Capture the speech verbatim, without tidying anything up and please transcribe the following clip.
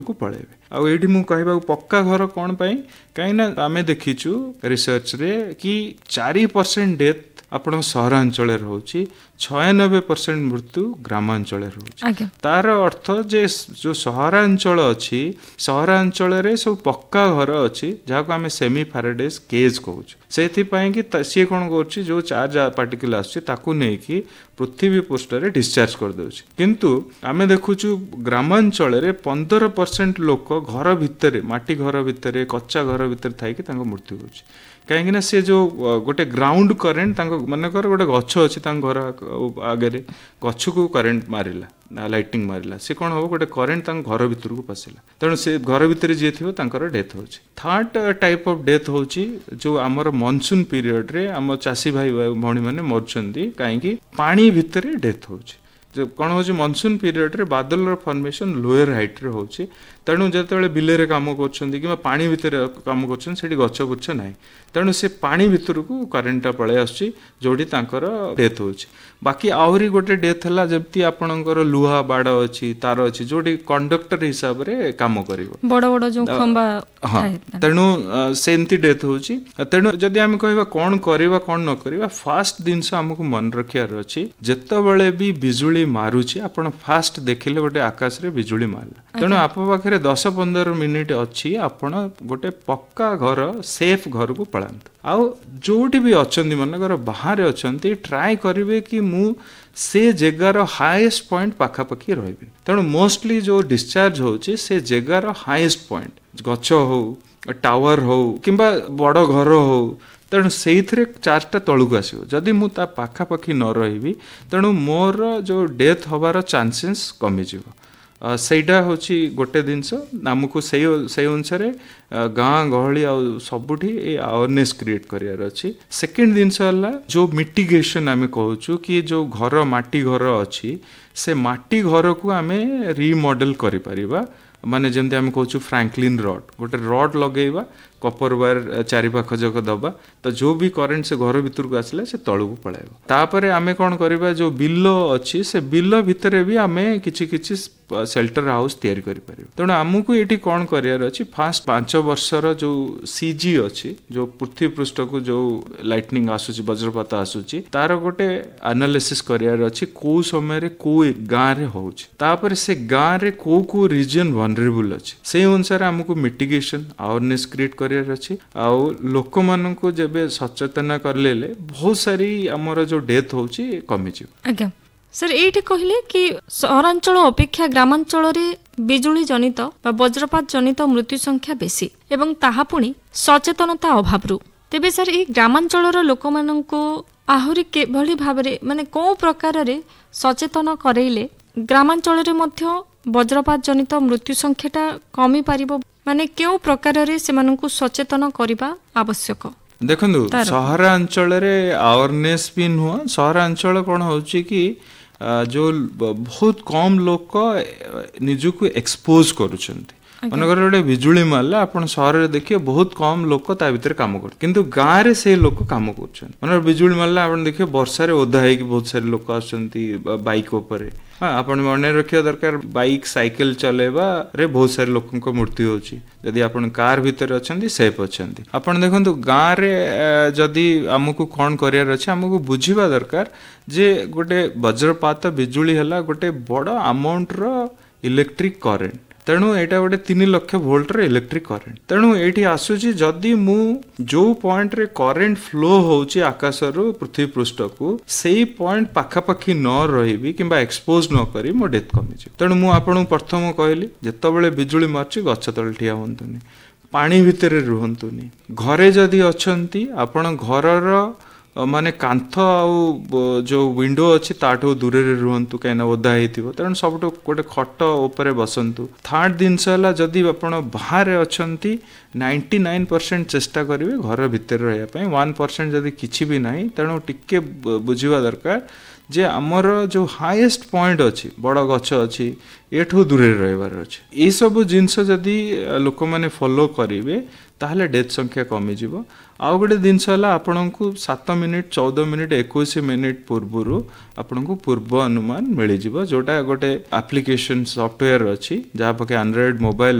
को पळेबे आ एठी मु कहबा पक्का घर कोन पई काई ना आमे देखिछु रिसर्च रे कि चार परसेंट डेथ आपण सहरांचल रोचे छियानबे परसेंट मृत्यु ग्रामांचल रोचे तार अर्थ जे जो सहरांचल अच्छी सहरांचल रे सब पक्का घर अच्छी जहाँ को आम सेमी फैराडेज केज कहूँ से कि सी कौन कर जो चार्ज पार्टिकल आसकी पृथ्वी पृष्ठ रे डिस्चार्ज कर दउछि किंतु आमे देखुछु ग्रामांचल रे पंद्रह परसेंट लोक घर भितर माटी घर भितर कच्चा घर भितर थाई कि तांको मृत्यु होछि कहीं से जो गोटे ग्राउंड करेन्ट मनकर गोटे गछ अच्छी घर आगे गछ को करेन्ट मारिला लाइटिंग मारिला से कौन हम गोटे करेन्ट घर भीतर को पशिला तेणु से घर भितर जी थी डेथ हो थर्ड टाइप ऑफ डेथ हो जो आमर मनसून पीरियड रे आम चाषी भाई भौणी मैंने मरुचंती कहीं पानी भितर डेथ हो कौन हो मनसून पीरियड रे बादल फॉर्मेशन लोअर हाइट रे होची तेणु जिते बिलेरे काम कर पानी भितर काम कर गछ गुच्छ ना तेणु से पानी भितर को करेन्टा पलि आसुची जोड़ी तांकर डेथ होची बाकी आहरी गोटे डेथ है जमती आपणकर लुहा बाड़ अच्छी तार अच्छी जोड़ी कंडक्टर हिसाब रे काम करिवो बड़ बड़ जो खंबा हाँ तेणु सेमती डेथ होची तेणु जदि आम कहबा कोन करबा कोन न करबा फास्ट जिनस हमको मन रखियार अछि जेतेबेले भी बिजुली मारुची आपण फास्ट देखिले गोटे आकाश रे बिजुली मारला तेणु आप पाखरे दस पंद्रह मिनिट अच्छी आपण गोटे पक्का घर सेफ घर को पलांत आउ जोटी भी अछंती मनकर बाहर अछंती ट्राई करिवे कि मु से जगार हाईएस्ट पॉइंट पाखापाखी रही तेणु मोस्टली जो डिस्चार्ज होची से जगार हाईएस्ट पॉइंट गछ हो टावर हो किंबा बड़ घर हो तेणु से चार्जटा तलू आसो जदि मु ता पाखापाखी न रही तेणु मोर जो डेथ हबार चांसेस कमिजिव सेटा हूँ गोटे जिनस आमको से अनुसार गाँ गहली आ सबुठी अवेयरनेस क्रिएट करार अच्छी सेकेंड जिनस है जो मिटिगेशन आम कहूँ कि जो घर माटी घर अच्छी से माटी घर को आम रिमॉडल करिपरिबा माने जमती आम कहूँ फ्रैंकलिन रड गोटे रड लगेगा कपर वायर चारिपाख जक दबा तो जो भी करेन्ट से घर भीतर को आसला से तलू को पलाइबा तापर आमे कौन करबा जो बिल अच्छी से बिल भितर भी आमे किछि किछि शेल्टर हाउस तैयारी करि परिबा तेणु आमको ये कौन करार अच्छी फास्ट पांच वर्षर जो सीजी अच्छी जो पृथ्वी पृष्ठ को जो लाइटनिंग आसूची वज्रपात आसूची तार गोटे एनालिसिस करार अच्छी को समय को गाँव रे होउची तापर से गाँव रे को को रीजन वनरेबल अच्छी से अनुसार आमको मिटिगेशन अवेयरनेस क्रिएट करार अच्छी आउ लोक मान को जब सचेतन करले बहुत सारी आमर जो डेथ होची कमी आज्ञा सर ये कहले कि सहरांचल अपेक्षा ग्रामांचल रे बिजुली जनित बा वज्रपात जनित मृत्यु संख्या बेसी एवं ताहा पुणी सचेतनता अभाव तेबे सर ये ग्रामांचल लोक माननकु आहुरी केभली भाबरे माने को प्रकार रे सचेतन करेले ग्रामांचल रे मध्य वज्रपात जनित मृत्यु संख्याटा कमी पारिबो माने केउ प्रकार रे सेमानकु सचेतन करिबा आवश्यक देखंदु सहरांचल रे अवेयरनेस भी नुह सहरांचल कोन होची कि जो बहुत कम लोक निजको एक्सपोज करुछंती मनकर गोटे बिजुली मारला आपण सहर रे देखिए बहुत कम लोक ता भीतर काम कर किंतु गाँव रे से लोक काम करछन मनकर बिजुली मारला आपण देखिए वर्षा रे ओदा है कि बहुत सारे लोक आछंती बाइक ऊपर हाँ आपण मन रखिया दरकार बाइक साइकिल चलेबा रे बहुत सारे लोकन को मृत्यु होची जदि आपण कार भीतर अछंती सेफ अछंती आपण देखंतु गाँव रे जदि हमकु कोन करियर अछि हमकु बुझिबा दरकार जे गोटे वज्रपात बिजुली हला गोटे बड़ अमाउंट रो इलेक्ट्रिक करेंट तेणु यहाँ गोटे तीन लक्ष भोल्ट रे इलेक्ट्रिक करेंट तेणु ये आसूची जदि मु जो पॉइंट रे करेंट फ्लो होची आकाश रु पृथ्वी पृष्ठ को सेई पॉइंट पाखापाखी न रही किंबा एक्सपोज न करी मो डेथ कमी तेणु मु आपन प्रथम कहली जेतेबेले बिजुली मारची गछ तले ठिया होंतुनी पानी भितर रुहंतुनी घरे जदि अछंती आपण घरर माने कांथ आउ जो विंडो अच्छी ताठू दूर रुहतु कहीं ओदा हो तेणु सब गोटे खट उपरे बसंतु थर्ड जिनस है जदि आपण बाहर अच्छी नाइंटी नाइन परसेंट चेष्टा करेंगे घर भितर रही वन परसेंट जदि किसी भी ना तेणु टिके बुझा दरकार जे आमर जो हाईएस्ट पॉइंट अच्छी बड़ गछ अच्छी एठू दूर रही अच्छे ये सब जिनस जदि लोक मैंने फॉलो करेंगे ताहले डेथ संख्या कमिଯିବ। आउ गोटे जिनस आपको सात मिनिट चौदह मिनिट इक्कीस मिनिट पूर्व आपको पूर्व अनुमान मिल जोटा गोटे एप्लिकेशन सॉफ्टवेयर अच्छी जहाँ पाखे एंड्रॉइड मोबाइल